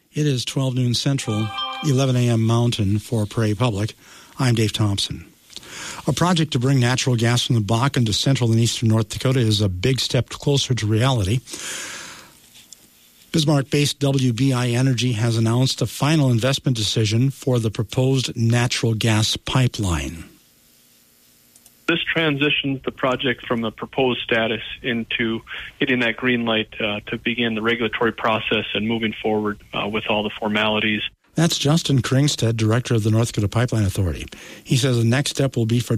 It is 12 noon Central, 11 a.m. Mountain for Prairie Public. I'm Dave Thompson. A project to bring natural gas from the Bakken to central and eastern North Dakota is a big step closer to reality. Bismarck-based WBI Energy has announced a final investment decision for the proposed natural gas pipeline. This transitions the project from a proposed status into getting that green light to begin the regulatory process and moving forward with all the formalities. That's Justin Kringstad, director of the North Dakota Pipeline Authority. He says the next step will be for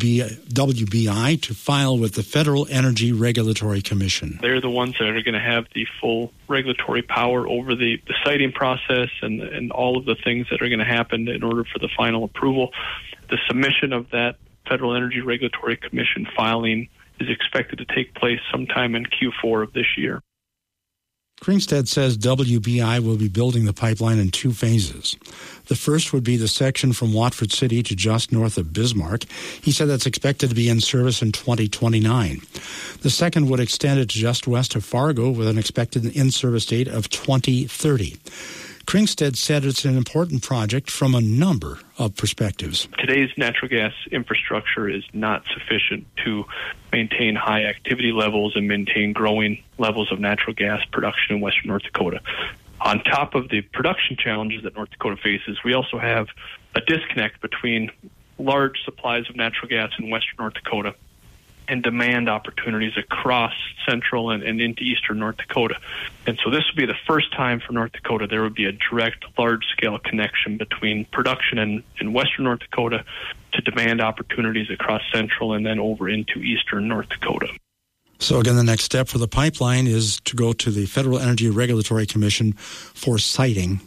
WBI to file with the Federal Energy Regulatory Commission. They're the ones that are going to have the full regulatory power over the siting process and all of the things that are going to happen in order for the final approval. The submission of that Federal Energy Regulatory Commission filing is expected to take place sometime in Q4 of this year. Kringstad says WBI will be building the pipeline in two phases. The first would be the section from Watford City to just north of Bismarck. He said that's expected to be in service in 2029. The second would extend it to just west of Fargo with an expected in-service date of 2030. Kringstad said it's an important project from a number of perspectives. Today's natural gas infrastructure is not sufficient to maintain high activity levels and maintain growing levels of natural gas production in western North Dakota. On top of the production challenges that North Dakota faces, we also have a disconnect between large supplies of natural gas in western North Dakota and demand opportunities across central and into eastern North Dakota. And so this would be the first time for North Dakota there would be a direct, large-scale connection between production in western North Dakota to demand opportunities across central and then over into eastern North Dakota. So again, the next step for the pipeline is to go to the Federal Energy Regulatory Commission for siting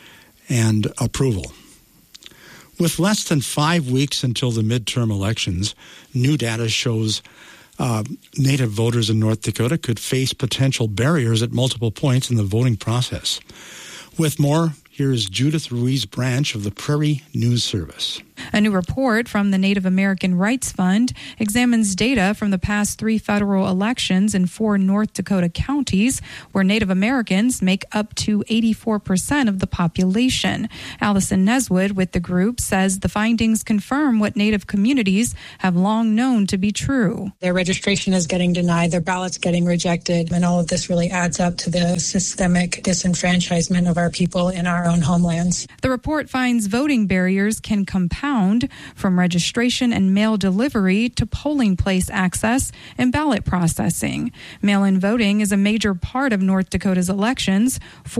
and approval. With less than 5 weeks until the midterm elections, new data shows Native voters in North Dakota could face potential barriers at multiple points in the voting process. With more, here is Judith Ruiz Branch of the Prairie News Service. A new report from the Native American Rights Fund examines data from the past 3 federal elections in 4 North Dakota counties where Native Americans make up to 84% of the population. Allison Neswood with the group says the findings confirm what Native communities have long known to be true. Their registration is getting denied, their ballots getting rejected, and all of this really adds up to the systemic disenfranchisement of our people in our own homelands. The report finds voting barriers can compound from registration and mail delivery to polling place access and ballot processing. Mail-in voting is a major part of North Dakota's elections.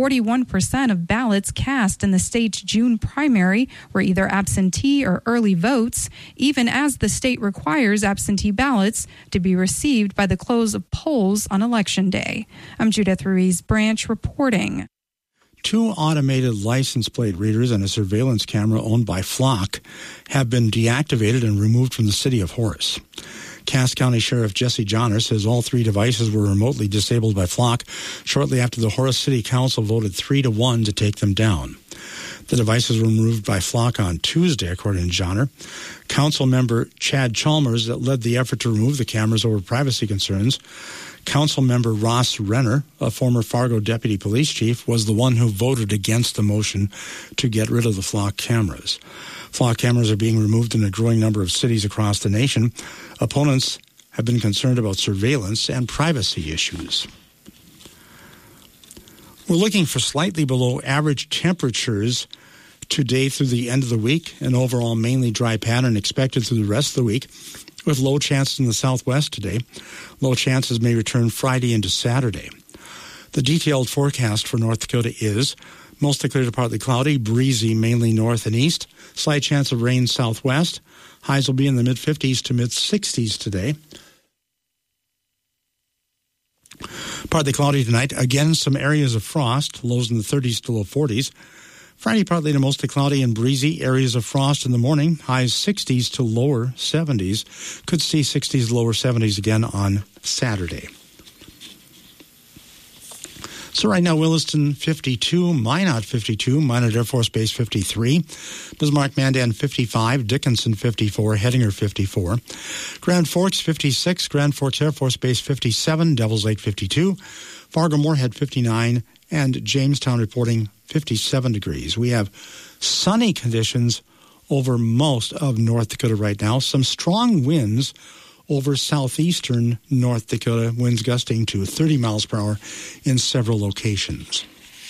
41% of ballots cast in the state's June primary were either absentee or early votes, even as the state requires absentee ballots to be received by the close of polls on Election Day. I'm Judith Ruiz Branch reporting. 2 automated license plate readers and a surveillance camera owned by Flock have been deactivated and removed from the city of Horace. Cass County Sheriff Jesse Johnner says all 3 devices were remotely disabled by Flock shortly after the Horace City Council voted 3-1 to take them down. The devices were removed by Flock on Tuesday, according to Johnner. Council member Chad Chalmers that led the effort to remove the cameras over privacy concerns. Council member Ross Renner, a former Fargo deputy police chief, was the one who voted against the motion to get rid of the Flock cameras. Flock cameras are being removed in a growing number of cities across the nation. Opponents have been concerned about surveillance and privacy issues. We're looking for slightly below average temperatures today through the end of the week. An overall mainly dry pattern expected through the rest of the week, with low chances in the southwest today. Low chances may return Friday into Saturday. The detailed forecast for North Dakota is mostly clear to partly cloudy, breezy mainly north and east, slight chance of rain southwest. Highs will be in the mid-50s to mid-60s today. Partly cloudy tonight. Again, some areas of frost, lows in the 30s to low 40s. Friday, partly to mostly cloudy and breezy, areas of frost in the morning, highs 60s to lower 70s. Could see 60s, lower 70s again on Saturday. So right now, Williston 52, Minot 52, Minot Air Force Base 53, Bismarck Mandan 55, Dickinson 54, Hettinger 54, Grand Forks 56, Grand Forks Air Force Base 57, Devils Lake 52, Fargo Moorhead 59, and Jamestown reporting 57 degrees. We have sunny conditions over most of North Dakota right now. Some strong winds over southeastern North Dakota, winds gusting to 30 miles per hour in several locations.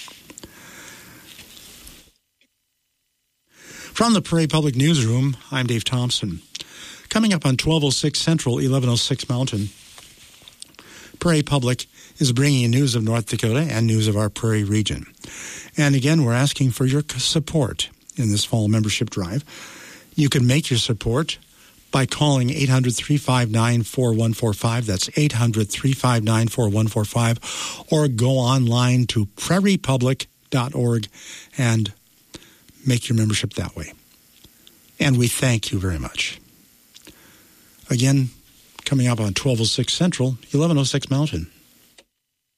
From the Prairie Public Newsroom, I'm Dave Thompson. Coming up on 1206 Central, 1106 Mountain, Prairie Public is bringing you news of North Dakota and news of our Prairie region. And again, we're asking for your support in this fall membership drive. You can make your support by calling 800-359-4145. That's 800-359-4145. Or go online to prairiepublic.org and make your membership that way. And we thank you very much. Again, coming up on 1206 Central, 1106 Mountain.